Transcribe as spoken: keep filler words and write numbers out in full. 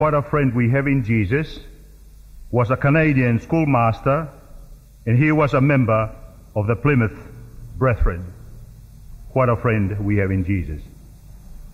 What a friend we have in Jesus was a Canadian schoolmaster, and he was a member of the Plymouth Brethren. What a friend we have in Jesus.